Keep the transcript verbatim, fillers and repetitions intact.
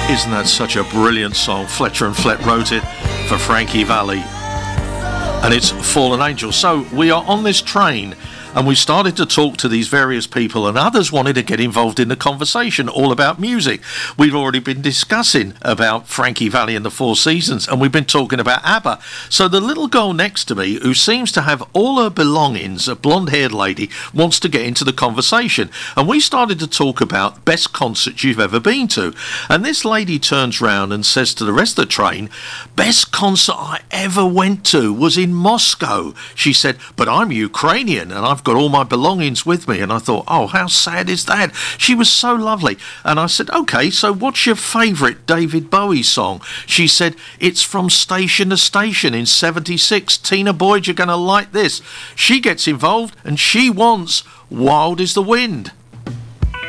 Isn't that such a brilliant song? Fletcher and Flett wrote it for Frankie Valli, and it's Fallen Angel. So we are on this train, and we started to talk to these various people, and others wanted to get involved in the conversation all about music. We've already been discussing about Frankie Valli and the Four Seasons, and we've been talking about ABBA. So the little girl next to me, who seems to have all her belongings, a blonde-haired lady, wants to get into the conversation. And we started to talk about best concerts you've ever been to. And this lady turns round and says to the rest of the train, best concert I ever went to was in Moscow. She said, but I'm Ukrainian, and I've got all my belongings with me. And I thought, oh, how sad is that? She was so lovely. And I said, okay, so what's your favourite David Bowie song? She said, it's from Station to Station in seventy-six. Tina Boyd, you're going to like this. She gets involved, and she wants Wild is the Wind.